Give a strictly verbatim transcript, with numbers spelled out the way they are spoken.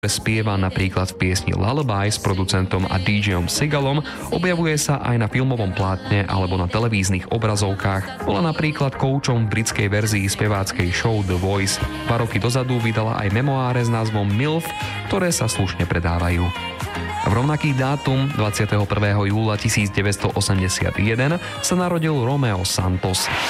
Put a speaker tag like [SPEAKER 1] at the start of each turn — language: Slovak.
[SPEAKER 1] Spieva napríklad v piesni Lullaby s producentom a DJom Segalom, objavuje sa aj na filmovom plátne alebo na televíznych obrazovkách. Bola napríklad koučom v britskej verzii speváckej show The Voice. Dva roky dozadu vydala aj memoáre s názvom MILF, ktoré sa slušne predávajú. V rovnaký dátum dvadsiateho prvého júla tisícdeväťstoosemdesiatjeden sa narodil Romeo Santos.